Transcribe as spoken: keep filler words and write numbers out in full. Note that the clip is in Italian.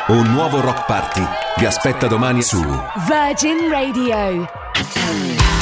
Un nuovo Rock Party vi aspetta domani su Virgin Radio.